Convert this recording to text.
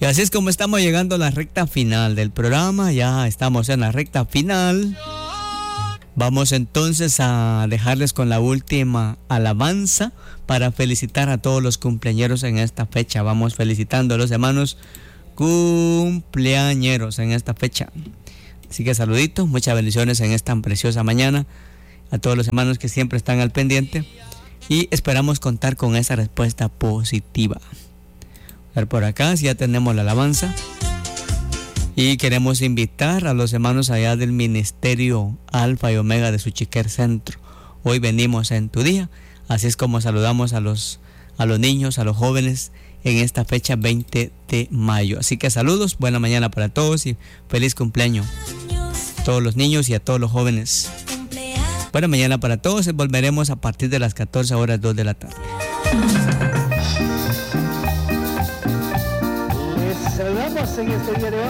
Y así es como estamos llegando a la recta final del programa. Ya estamos en la recta final. Vamos entonces a dejarles con la última alabanza para felicitar a todos los cumpleañeros en esta fecha. Vamos felicitando a los hermanos cumpleañeros en esta fecha. Así que saluditos, muchas bendiciones en esta preciosa mañana a todos los hermanos que siempre están al pendiente y esperamos contar con esa respuesta positiva. A ver por acá si ya tenemos la alabanza. Y queremos invitar a los hermanos allá del Ministerio Alfa y Omega de Suchiquer Centro. Hoy venimos en tu día, así es como saludamos a los niños, a los jóvenes en esta fecha 20 de mayo. Así que saludos, buena mañana para todos y feliz cumpleaños a todos los niños y a todos los jóvenes. Buena mañana para todos, volveremos a partir de las 14 horas 2 de la tarde. Les saludamos en este día de hoy